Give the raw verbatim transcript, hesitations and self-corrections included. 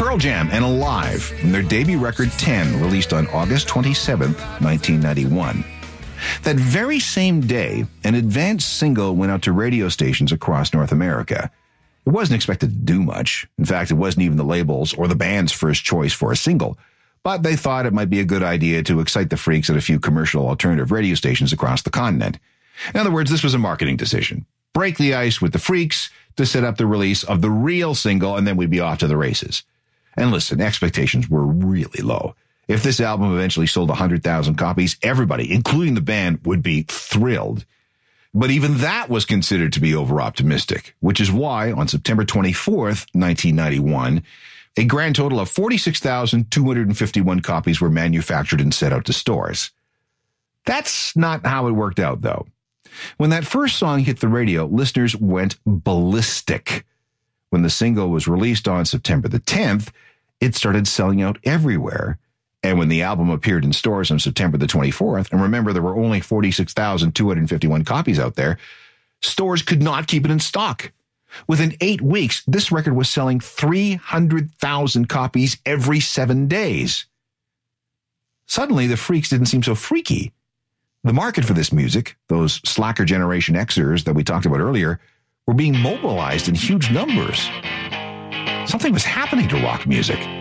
Pearl Jam and Alive from their debut record ten, released on August twenty-seventh, nineteen ninety-one. That very same day, an advanced single went out to radio stations across North America. It wasn't expected to do much. In fact, it wasn't even the label's or the band's first choice for a single, but they thought it might be a good idea to excite the freaks at a few commercial alternative radio stations across the continent. In other words, this was a marketing decision. Break the ice with the freaks to set up the release of the real single, and then we'd be off to the races. And listen, expectations were really low. If this album eventually sold one hundred thousand copies, everybody, including the band, would be thrilled. But even that was considered to be over-optimistic, which is why on September twenty-fourth, nineteen ninety-one, a grand total of forty-six thousand two hundred fifty-one copies were manufactured and sent out to stores. That's not how it worked out, though. When that first song hit the radio, listeners went ballistic. When the single was released on September the tenth, it started selling out everywhere. And when the album appeared in stores on September the twenty-fourth, and remember there were only forty-six thousand two hundred fifty-one copies out there, stores could not keep it in stock. Within eight weeks, this record was selling three hundred thousand copies every seven days. Suddenly, the freaks didn't seem so freaky. The market for this music, those slacker Generation Xers that we talked about earlier, were being mobilized in huge numbers. Something was happening to rock music.